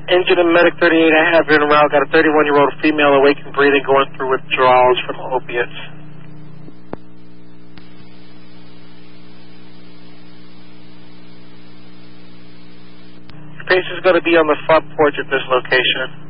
Engine and Medic 38, I have you en route. Got a 31-year-old female awake and breathing, going through withdrawals from opiates. Your patient's going to be on the front porch at this location.